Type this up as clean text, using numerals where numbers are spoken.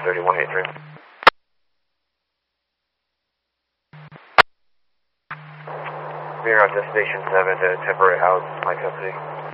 3183. We're on Destination 7 to temporary house, my custody.